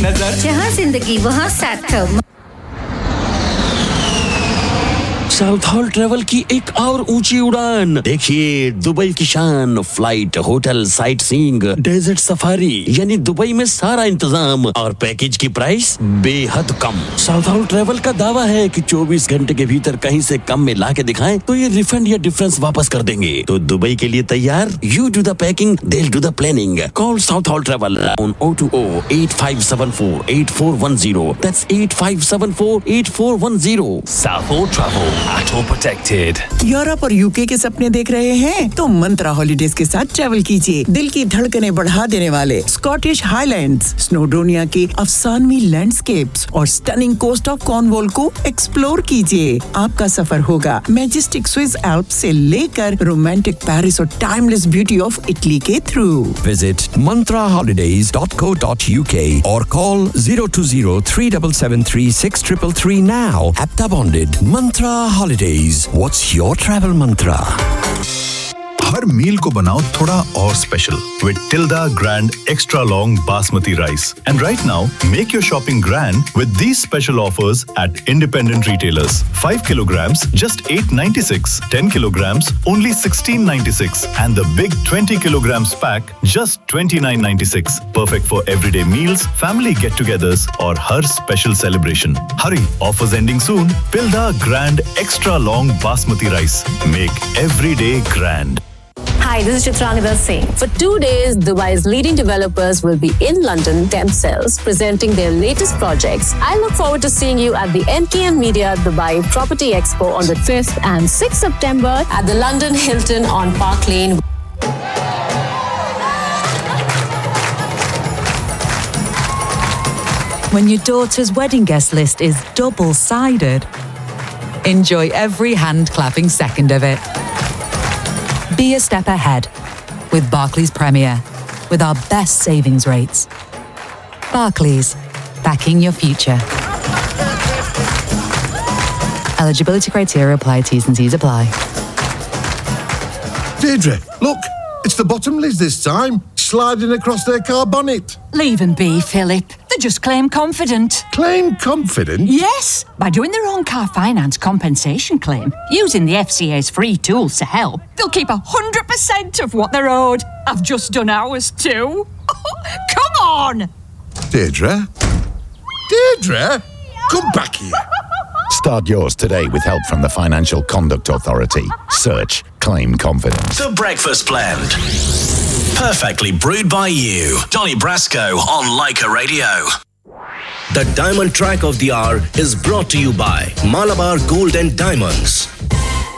नजर, जहाँ जिंदगी वहाँ सार्थक। साउथ हॉल ट्रेवल की एक और ऊंची उड़ान। देखिए दुबई की शान, flight, hotel, sight seeing, desert safari, यानी दुबई में सारा इंतजाम और पैकेज की प्राइस बेहद कम। साउथ हॉल ट्रेवल का दावा है कि 24 घंटे के भीतर कहीं से कम में ला के दिखाएं तो ये रिफंड या डिफरेंस वापस कर देंगे। तो दुबई के लिए तैयार? You do the packing, they'll do the planning. Call South Hall Travel on 020-8574-8410. That's 8574-8410. South Hall Travel at all protected. Europe और यूके के सपने देख रहे हैं तो मंत्रा हॉलिडेज के साथ ट्रैवल कीजिए। दिल की धड़कनें बढ़ा देने वाले स्कॉटिश हाईलैंड्स, स्नोडोनिया के अफसानवी लैंडस्केप्स और स्टनिंग कोस्ट ऑफ कॉर्नवॉल को एक्सप्लोर कीजिए। आपका सफर होगा मैजेस्टिक स्विस एल्प्स से लेकर रोमांटिक पेरिस और टाइमलेस ब्यूटी ऑफ इटली के through. Visit mantraholidays.co.uk or call 020-3773-6333 now. Apta bonded. Mantra Holidays. What's your travel mantra? हर मील को बनाओ थोड़ा और special with Tilda Grand Extra Long Basmati Rice. And right now, make your shopping grand with these special offers at independent retailers. 5 kilograms, just $8.96. 10 kilograms, only $16.96. And the big 20 kilograms pack, just $29.96. Perfect for everyday meals, family get-togethers, or her special celebration. Hurry, offers ending soon. Tilda Grand Extra Long Basmati Rice. Make every day grand. Hi, this is Chitrangada Singh. For 2 days, Dubai's leading developers will be in London themselves presenting their latest projects. I look forward to seeing you at the NKN Media Dubai Property Expo on the 5th and 6th September at the London Hilton on Park Lane. When your daughter's wedding guest list is double-sided, enjoy every hand-clapping second of it. Be a step ahead with Barclays Premier with our best savings rates. Barclays, backing your future. Eligibility criteria apply, T's and C's apply. Deirdre, look, it's the Bottomleys this time, sliding across their car bonnet. Leave them be, Philip. They just claim confident. Claim confident? Yes, by doing their own car finance compensation claim, using the FCA's free tools to help, they'll keep 100% of what they're owed. I've just done ours too. Come on! Deirdre? Deirdre? Come back here. Start yours today with help from the Financial Conduct Authority. Search Claim Confidence. The Breakfast Blend. Perfectly brewed by you. Donny Brasco on Leica Radio. The Diamond Track of the Hour is brought to you by Malabar Gold and Diamonds.